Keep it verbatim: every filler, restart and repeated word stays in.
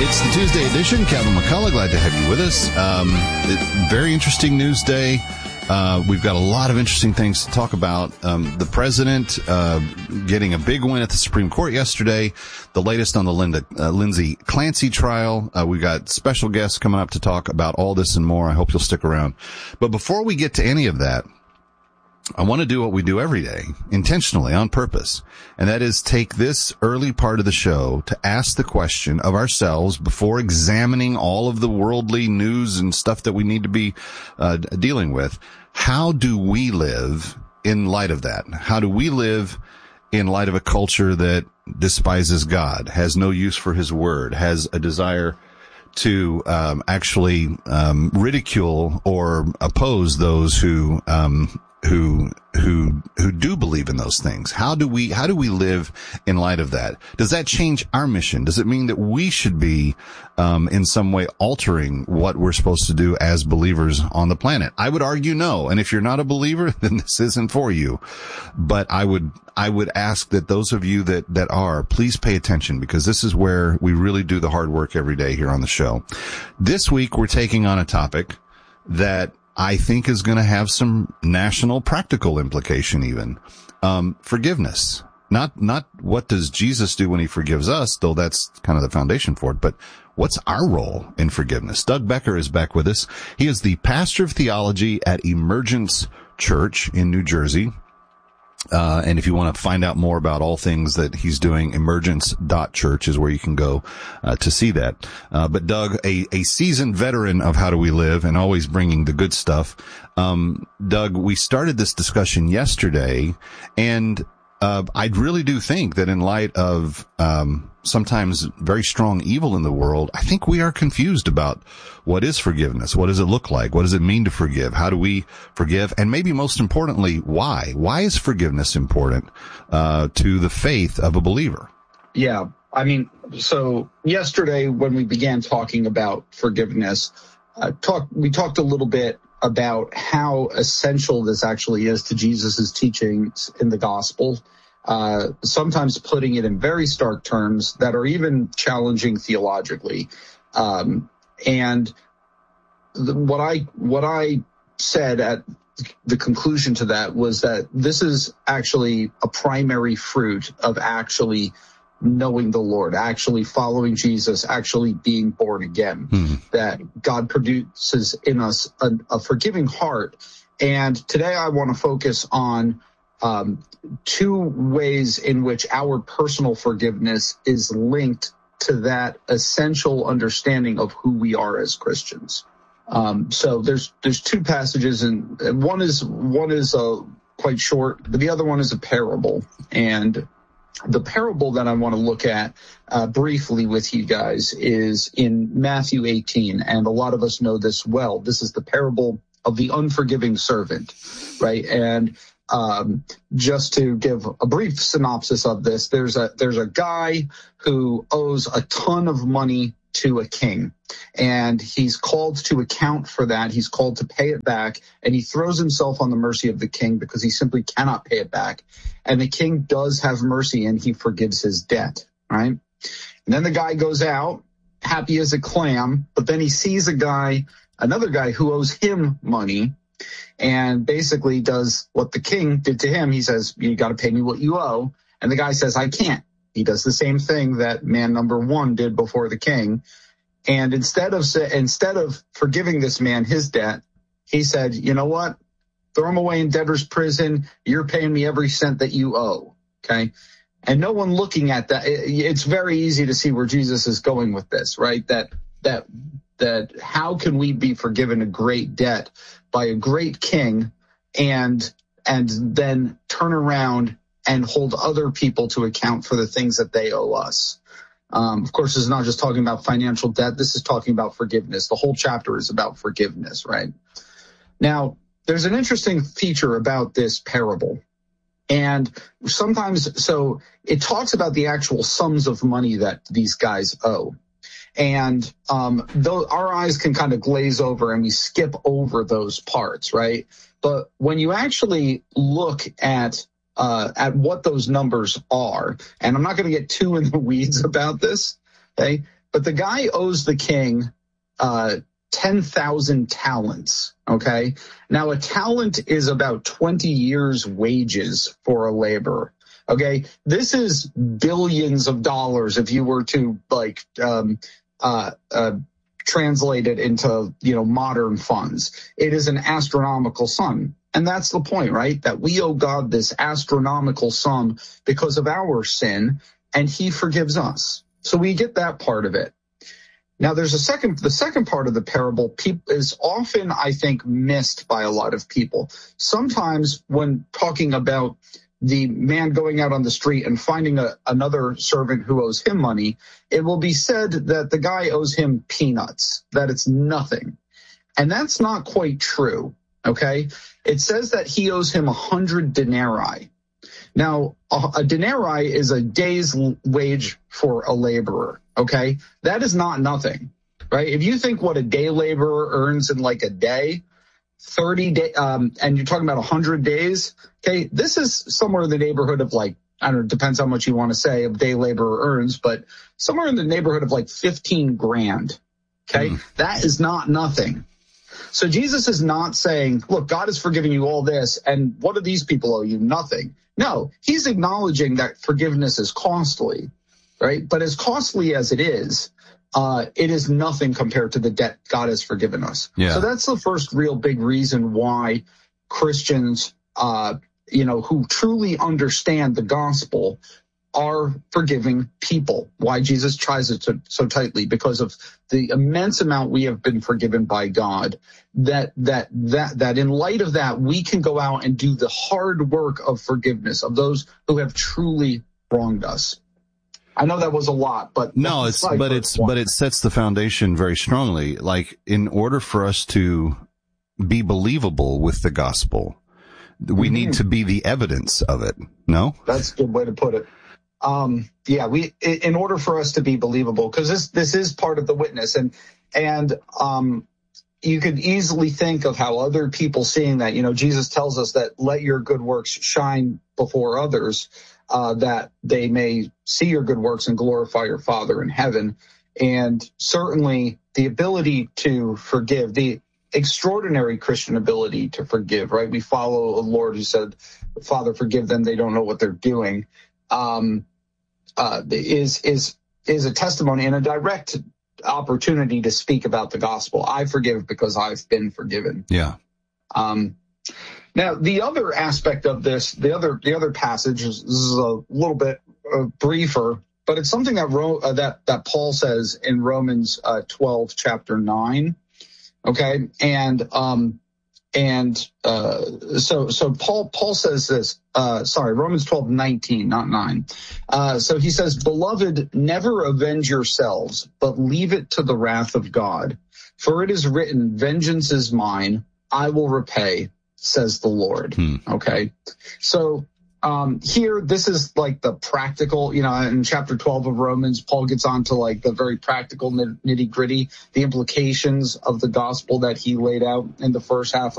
It's the Tuesday edition. Calvin McCullough, glad to have you with us. Um, it, very interesting news day. Uh, we've got a lot of interesting things to talk about. Um, the president uh, getting a big win at the Supreme Court yesterday. The latest on the Linda, uh, Lindsay Clancy trial. Uh, we got special guests coming up to talk about all this and more. I hope you'll stick around. But before we get to any of that, I want to do what we do every day, intentionally, on purpose, and that is take this early part of the show to ask the question of ourselves before examining all of the worldly news and stuff that we need to be uh, dealing with. How do we live in light of that? How do we live in light of a culture that despises God, has no use for his word, has a desire to um, actually um, ridicule or oppose those who um who who who do believe in those things? How do we how do we live in light of that? Does that change our mission? Does it mean that we should be um in some way altering what we're supposed to do as believers on the planet? I would argue no. And if you're not a believer, then this isn't for you. But I would I would ask that those of you that that are, please pay attention, because this is where we really do the hard work every day here on the show. This week we're taking on a topic that I think is going to have some national practical implication even. Um, forgiveness. Not, not what does Jesus do when he forgives us, though that's kind of the foundation for it, but what's our role in forgiveness? Doug Becker is back with us. He is the pastor of theology at Emergence Church in New Jersey. Uh, and if you want to find out more about all things that he's doing, emergence dot church is where you can go, uh, to see that. Uh, but Doug, a, a seasoned veteran of How Do We Live and always bringing the good stuff. Um, Doug, we started this discussion yesterday, and, uh, I really do think that in light of, um, sometimes very strong evil in the world, I think we are confused about what is forgiveness. What does it look like? What does it mean to forgive? How do we forgive? And maybe most importantly, why? Why is forgiveness important uh to the faith of a believer? Yeah, I mean, so yesterday when we began talking about forgiveness, uh, talk, we talked a little bit about how essential this actually is to Jesus's teachings in the gospel. Uh, sometimes putting it in very stark terms that are even challenging theologically. Um, and the, what I, what I said at the conclusion to that was that this is actually a primary fruit of actually knowing the Lord, actually following Jesus, actually being born again, mm-hmm. that God produces in us a, a forgiving heart. And today I want to focus on Um, two ways in which our personal forgiveness is linked to that essential understanding of who we are as Christians. Um, so there's there's two passages, and one is one is uh, quite short, but the other one is a parable. And the parable that I want to look at uh, briefly with you guys is in Matthew eighteen, and a lot of us know this well. This is the parable of the unforgiving servant, right? And Um, just to give a brief synopsis of this, there's a, there's a guy who owes a ton of money to a king, and he's called to account for that. He's called to pay it back, and he throws himself on the mercy of the king because he simply cannot pay it back. And the king does have mercy, and he forgives his debt, right? And then the guy goes out, happy as a clam, but then he sees a guy, another guy who owes him money, and basically does what the king did to him. He says, you got to pay me what you owe. And the guy says, I can't. He does the same thing that man number one did before the king. And instead of, instead of forgiving this man his debt, he said, you know what? Throw him away in debtor's prison. You're paying me every cent that you owe. Okay. And no one looking at that. It's very easy to see where Jesus is going with this, right? That, that, that how can we be forgiven a great debt by a great king and and then turn around and hold other people to account for the things that they owe us. Um, of course, this is not just talking about financial debt. This is talking about forgiveness. The whole chapter is about forgiveness, right? Now, there's an interesting feature about this parable. And sometimes, so it talks about the actual sums of money that these guys owe. And um, though our eyes can kind of glaze over and we skip over those parts, right? But when you actually look at uh, at what those numbers are, and I'm not going to get too in the weeds about this, okay? but the guy owes the king uh, ten thousand talents, okay? Now, a talent is about twenty years' wages for a laborer, okay? This is billions of dollars if you were to, like, um, uh, uh, translate it into, you know, modern funds. It is an astronomical sum. And that's the point, right? That we owe God this astronomical sum because of our sin, and he forgives us. So we get that part of it. Now, there's a second, the second part of the parable is often, I think, missed by a lot of people. Sometimes when talking about the man going out on the street and finding a, another servant who owes him money, it will be said that the guy owes him peanuts, that it's nothing. And that's not quite true, okay? It says that he owes him a hundred denarii. Now, a, a denarii is a day's wage for a laborer, okay? That is not nothing, right? If you think what a day laborer earns in like a day, thirty day, um, and you're talking about one hundred days, okay, this is somewhere in the neighborhood of like, I don't know, it depends how much you want to say a day laborer earns, but somewhere in the neighborhood of like fifteen grand, okay? Mm. That is not nothing. So Jesus is not saying, look, God has forgiven you all this, and what do these people owe you? Nothing. No, he's acknowledging that forgiveness is costly, right? But as costly as it is, Uh, it is nothing compared to the debt God has forgiven us. Yeah. So that's the first real big reason why Christians, uh, you know, who truly understand the gospel are forgiving people. Why Jesus tries it so, so tightly, because of the immense amount we have been forgiven by God, that, that, that, that in light of that, we can go out and do the hard work of forgiveness of those who have truly wronged us. I know that was a lot, but no, it's, but it's, but it sets the foundation very strongly. Like, in order for us to be believable with the gospel, we mm-hmm. need to be the evidence of it. No? That's a good way to put it. Um, yeah, we, in order for us to be believable, because this, this is part of the witness, and, and, um, you could easily think of how other people seeing that, you know, Jesus tells us that let your good works shine before others, uh, that they may see your good works and glorify your Father in heaven. And certainly the ability to forgive, the extraordinary Christian ability to forgive, right? We follow a Lord who said, Father, forgive them, they don't know what they're doing, um, uh, is, is, is a testimony and a direct opportunity to speak about the gospel. I forgive because I've been forgiven. Yeah. Um, now the other aspect of this, the other, the other passage is, is a little bit uh, briefer, but it's something that Ro- uh, that, that Paul says in Romans uh, twelve, chapter nine. Okay. And, um, and, uh, so, so Paul, Paul says this, uh, sorry, Romans twelve, nineteen, not nine. Uh, so he says, beloved, never avenge yourselves, but leave it to the wrath of God. For it is written, vengeance is mine, I will repay, says the Lord. Hmm. Okay. So, um, here, this is like the practical, you know, in chapter twelve of Romans, Paul gets on to like the very practical nitty gritty, the implications of the gospel that he laid out in the first half